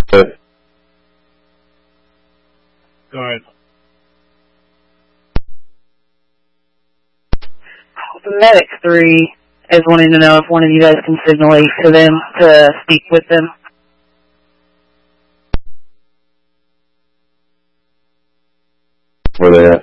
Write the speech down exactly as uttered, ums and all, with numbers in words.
Go ahead. Medic three is wanting to know if one of you guys can signal eight to them to speak with them. Where they at?